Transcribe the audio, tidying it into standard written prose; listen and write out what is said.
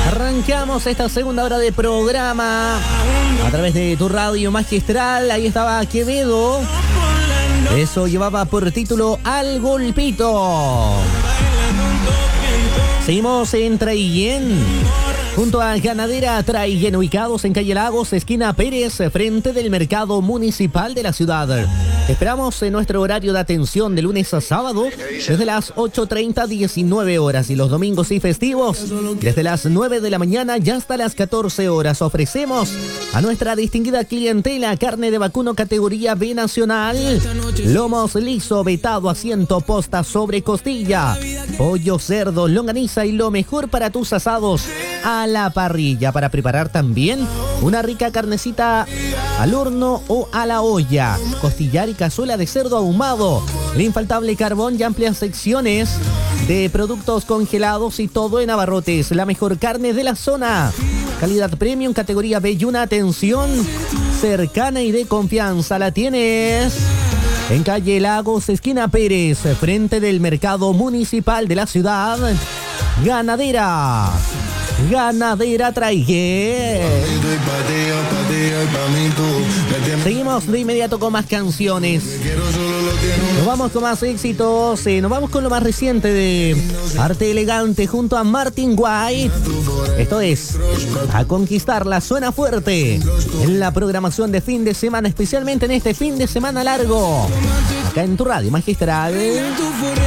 Arrancamos esta segunda hora de programa a través de tu radio magistral. Ahí estaba Quevedo. Eso llevaba por título Al Golpito. Seguimos en Traillén, junto a Ganadera Traillén, ubicados en Calle Lagos, esquina Pérez, frente del mercado municipal de la ciudad. Esperamos en nuestro horario de atención de lunes a sábado, desde las 8:30 a 19 horas, y los domingos y festivos, desde las 9 de la mañana y hasta las 14 horas. Ofrecemos a nuestra distinguida clientela carne de vacuno categoría B nacional, lomos liso, vetado, asiento, posta sobre costilla, pollo, cerdo, longaniza y lo mejor para tus asados a la parrilla. Para preparar también una rica carnecita al horno o a la olla, costillar y cazuela de cerdo ahumado, el infaltable carbón y amplias secciones de productos congelados, y todo en abarrotes. La mejor carne de la zona, calidad premium categoría B, y una atención cercana y de confianza la tienes en Calle Lagos, esquina Pérez, frente del mercado municipal de la ciudad. Ganadera Traillén. Seguimos de inmediato con más canciones. Nos vamos con más éxitos. Nos vamos con lo más reciente de Arte Elegante junto a Martin White. Esto es A Conquistarla. Suena fuerte en la programación de fin de semana, especialmente en este fin de semana largo, acá en tu radio magistral.